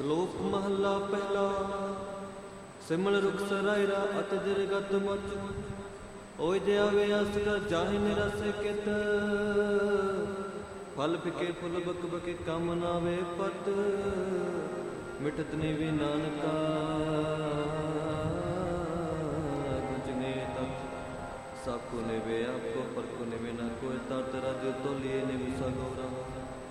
ਸ਼ਲੋਕ ਮਹੱਲਾ ਪਹਿਲਾ। ਸਿਮਲ ਰੁਖ ਸਰਾਇਰਾ ਅਤ ਦਿਰਗਤ ਮੁਚ, ਓਇ ਦਿਆ ਵਿਆਸ ਕਰ ਜਾਹਿ ਨਿਰਸ ਕਿਤ। ਫਲ ਫਿਕੇ ਫੁਲ ਬਕ ਬਕੇ ਕੰਮ ਨਾ ਵੇ ਪਤ, ਮਿਟਤ ਨੀ ਵੀ ਨਾਨਕਾ ਗੁਜਨੇ ਤਤ। ਸਾਕੋ ਨਿਵੇ ਆਪਕੋ ਪਰ ਕੋ ਨਿਵੇ ਨਾ ਕੋਇ, ਤਰ ਤਰਾ ਜੋ ਤੋਲੀਏ ਨਿਵ ਸਗੋਰਾ।